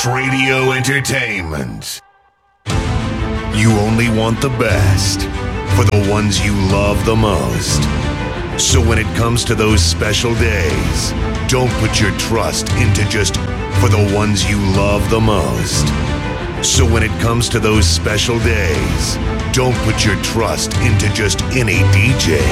Boss Radio Entertainment. You only want the best for the ones you love the most. So when it comes to those special days, don't put your trust into just for the ones you love the most. So when it comes to those special days, don't put your trust into just any DJ.